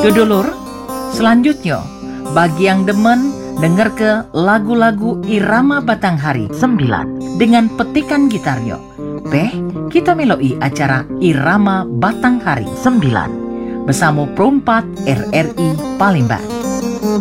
Dodolur, selanjutnya bagi yang demen denger ke lagu-lagu irama Batanghari 9 dengan petikan gitarnya. Kita meloi acara Irama Batanghari 9 bersama Perompat RRI Palembang.